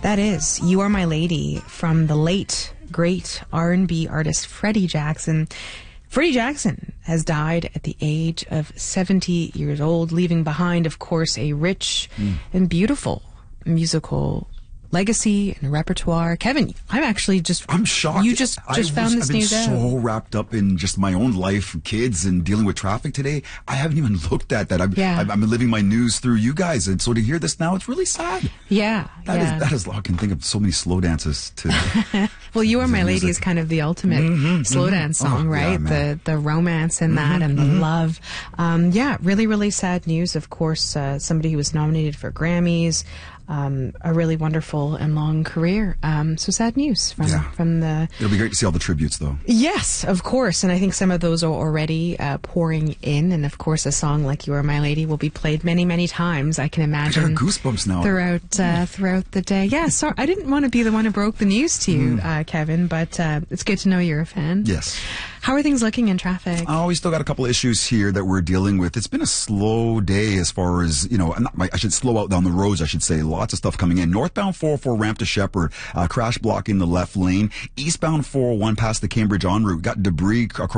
That is You Are My Lady from the late, great R&B artist Freddie Jackson. Freddie Jackson has died at the age of 70 years old, leaving behind, of course, a rich and beautiful musical legacy and repertoire. Kevin, I'm shocked. You just found this news out. I've been so wrapped up in just my own life, kids, and dealing with traffic today. I haven't even looked at that. I've been living my news through you guys, and so to hear this now, it's really sad. That is. I can think of so many slow dances to. Well, You Are My Lady is kind of the ultimate slow dance song, right? Yeah, the romance in that and the love. Really, really sad news. Of course, somebody who was nominated for Grammys. A really wonderful and long career. So sad news from the... It'll be great to see all the tributes, though. Yes, of course. And I think some of those are already pouring in. And, of course, a song like You Are My Lady will be played many, many times, I can imagine. I got goosebumps now. Throughout the day. Yeah, sorry. I didn't want to be the one who broke the news to you, Kevin, but it's good to know you're a fan. Yes. How are things looking in traffic? Oh, we still got a couple of issues here that we're dealing with. It's been a slow day as far as, I should slow out down the roads, I should say. Lots of stuff coming in. Northbound 404 ramp to Shepherd, crash blocking the left lane. Eastbound 401 past the Cambridge en route. Got debris across